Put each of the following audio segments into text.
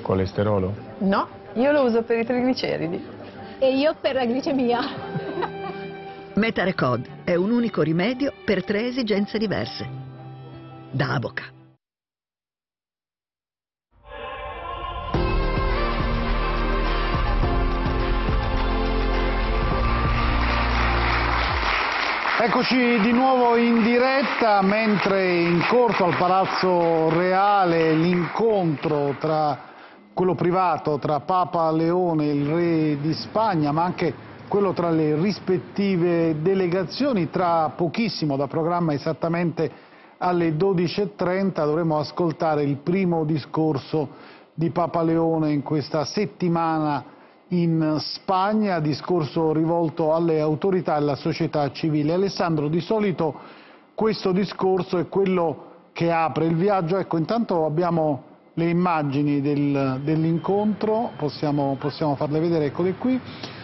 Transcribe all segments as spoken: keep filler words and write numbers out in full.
colesterolo? No, io lo uso per i trigliceridi. E io per la glicemia. Metarecod è un unico rimedio per tre esigenze diverse. Da Avoca. Eccoci di nuovo in diretta, mentre è in corso al Palazzo Reale l'incontro tra quello privato tra Papa Leone e il re di Spagna, ma anche quello tra le rispettive delegazioni. Tra pochissimo, da programma esattamente alle dodici e trenta, dovremo ascoltare il primo discorso di Papa Leone in questa settimana in Spagna, discorso rivolto alle autorità e alla società civile. Alessandro, di solito questo discorso è quello che apre il viaggio. Ecco, intanto abbiamo le immagini del, dell'incontro, possiamo, possiamo farle vedere, eccole qui.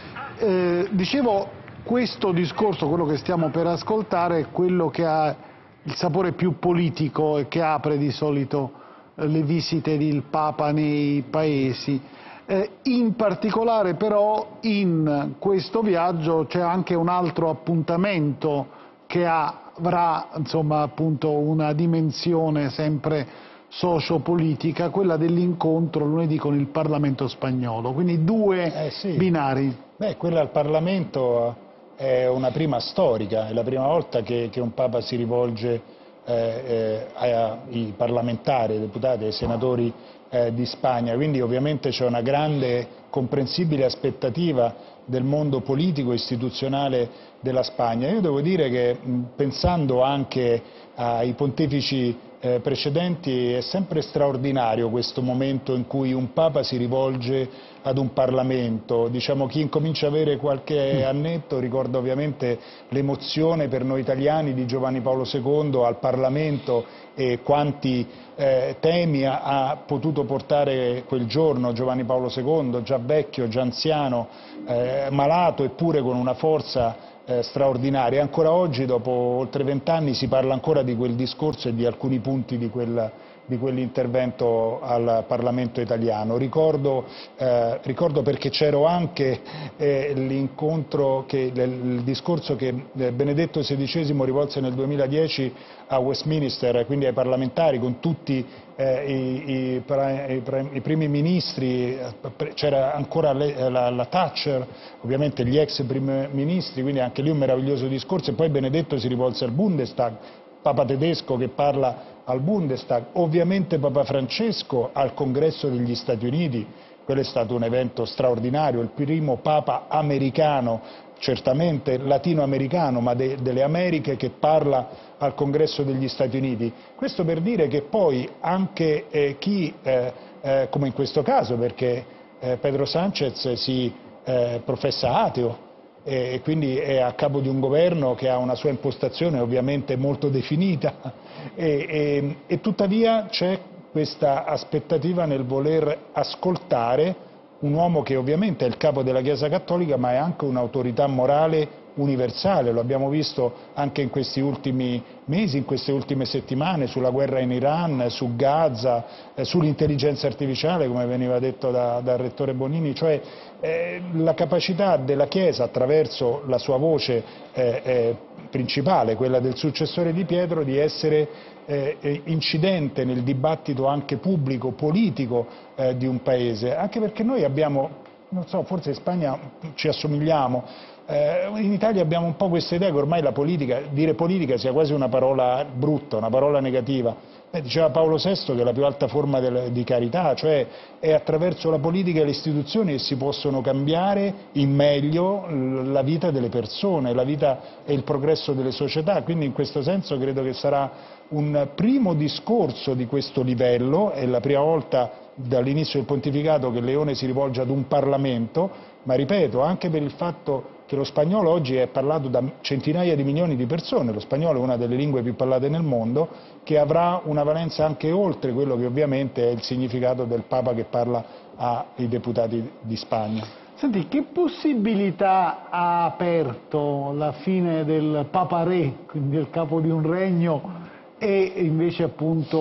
Eh, dicevo, questo discorso, quello che stiamo per ascoltare, è quello che ha il sapore più politico e che apre di solito eh, le visite del Papa nei paesi. Eh, in particolare però in questo viaggio c'è anche un altro appuntamento che avrà, insomma, appunto una dimensione sempre sociopolitica, quella dell'incontro lunedì con il Parlamento spagnolo, quindi due eh sì. binari. Beh, quella al Parlamento è una prima storica, è la prima volta che, che un Papa si rivolge eh, eh, ai parlamentari, ai deputati, ai senatori eh, di Spagna, quindi ovviamente c'è una grande, comprensibile aspettativa del mondo politico e istituzionale della Spagna. Io devo dire che, pensando anche ai pontefici Eh, precedenti, è sempre straordinario questo momento in cui un Papa si rivolge ad un Parlamento. Diciamo, chi incomincia a avere qualche annetto ricorda ovviamente l'emozione per noi italiani di Giovanni Paolo secondo al Parlamento e quanti eh, temi ha, ha potuto portare quel giorno Giovanni Paolo secondo, già vecchio, già anziano, eh, malato, eppure con una forza Eh, straordinaria. Ancora oggi, dopo oltre vent'anni, si parla ancora di quel discorso e di alcuni punti di, quel, di quell'intervento al Parlamento italiano. Ricordo, eh, ricordo perché c'ero anche eh, l'incontro, che, il discorso che Benedetto sedicesimo rivolse nel duemiladieci a Westminster, quindi ai parlamentari, con tutti eh, i, i, i, i primi ministri. C'era ancora le, la, la Thatcher, ovviamente gli ex primi ministri, quindi anche lì un meraviglioso discorso. E poi Benedetto si rivolse al Bundestag, Papa tedesco che parla al Bundestag, ovviamente Papa Francesco al Congresso degli Stati Uniti. Quello è stato un evento straordinario, il primo Papa americano, certamente latinoamericano, ma de, delle Americhe, che parla al Congresso degli Stati Uniti. Questo per dire che poi anche eh, chi, eh, eh, come in questo caso, perché eh, Pedro Sánchez si eh, professa ateo e, e quindi è a capo di un governo che ha una sua impostazione ovviamente molto definita, e, e, e tuttavia c'è questa aspettativa nel voler ascoltare un uomo che ovviamente è il capo della Chiesa Cattolica, ma è anche un'autorità morale universale. Lo abbiamo visto anche in questi ultimi mesi, in queste ultime settimane, sulla guerra in Iran, su Gaza, eh, sull'intelligenza artificiale, come veniva detto da, dal Rettore Bonini, cioè eh, la capacità della Chiesa, attraverso la sua voce eh, eh, principale, quella del successore di Pietro, di essere eh, incidente nel dibattito anche pubblico, politico eh, di un paese, anche perché noi abbiamo, non so, forse in Spagna ci assomigliamo, eh, in Italia abbiamo un po' questa idea che ormai la politica, dire politica sia quasi una parola brutta, una parola negativa. Eh, diceva Paolo sesto che è la più alta forma del, di carità, cioè è attraverso la politica e le istituzioni che si possono cambiare in meglio la vita delle persone, la vita e il progresso delle società. Quindi in questo senso credo che sarà un primo discorso di questo livello, è la prima volta dall'inizio del pontificato che Leone si rivolge ad un Parlamento, ma ripeto, anche per il fatto che lo spagnolo oggi è parlato da centinaia di milioni di persone, lo spagnolo è una delle lingue più parlate nel mondo, che avrà una valenza anche oltre quello che ovviamente è il significato del Papa che parla ai deputati di Spagna. Senti, che possibilità ha aperto la fine del Papa Re, quindi il capo di un regno, e invece appunto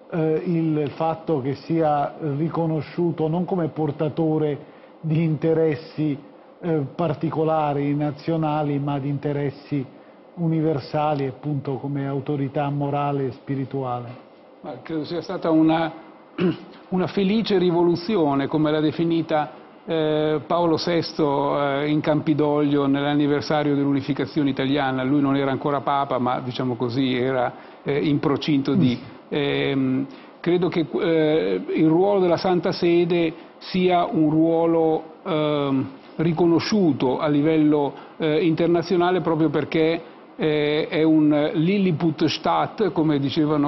eh, il fatto che sia riconosciuto non come portatore di interessi eh, particolari nazionali, ma di interessi universali, appunto come autorità morale e spirituale? Ma credo sia stata una, una felice rivoluzione, come l'ha definita eh, Paolo sesto eh, in Campidoglio nell'anniversario dell'unificazione italiana. Lui non era ancora Papa, ma diciamo così era eh, in procinto di... Ehm, credo che eh, il ruolo della Santa Sede sia un ruolo eh, riconosciuto a livello eh, internazionale, proprio perché eh, è un Lilliputstaat, come, dicevano,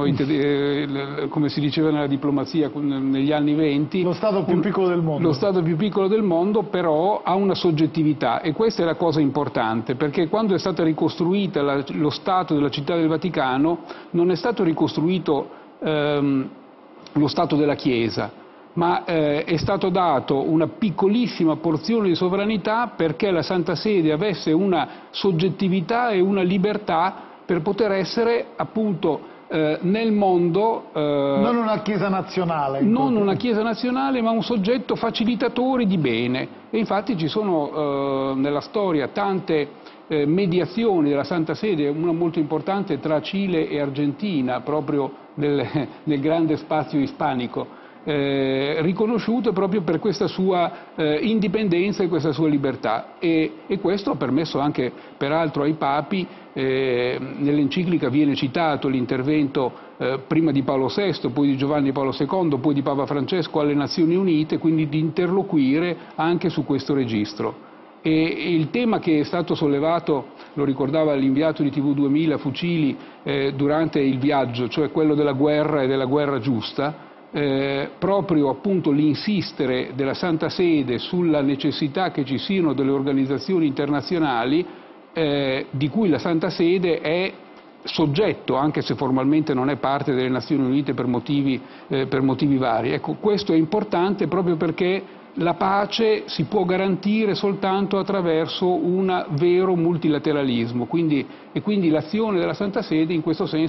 eh, come si diceva nella diplomazia negli anni venti. Lo Stato più piccolo del mondo. Lo Stato più piccolo del mondo, però ha una soggettività, e questa è la cosa importante, perché quando è stata ricostruita la, lo Stato della Città del Vaticano non è stato ricostruito ehm, lo Stato della Chiesa, ma eh, è stato dato una piccolissima porzione di sovranità perché la Santa Sede avesse una soggettività e una libertà per poter essere appunto eh, nel mondo... Eh, non una Chiesa nazionale. Non una Chiesa nazionale, ma un soggetto facilitatore di bene. E infatti ci sono eh, nella storia tante eh, mediazioni della Santa Sede, una molto importante tra Cile e Argentina, proprio nel, nel grande spazio ispanico. Eh, riconosciuto proprio per questa sua eh, indipendenza e questa sua libertà, e, e questo ha permesso anche peraltro ai papi, eh, nell'enciclica viene citato l'intervento eh, prima di Paolo sesto, poi di Giovanni Paolo secondo, poi di Papa Francesco alle Nazioni Unite, quindi di interloquire anche su questo registro. E il tema che è stato sollevato, lo ricordava l'inviato di T V duemila Fucili eh, durante il viaggio, cioè quello della guerra e della guerra giusta, Eh, proprio appunto l'insistere della Santa Sede sulla necessità che ci siano delle organizzazioni internazionali eh, di cui la Santa Sede è soggetto, anche se formalmente non è parte delle Nazioni Unite per motivi, eh, per motivi vari. Ecco, questo è importante proprio perché la pace si può garantire soltanto attraverso un vero multilateralismo, quindi, e quindi l'azione della Santa Sede in questo senso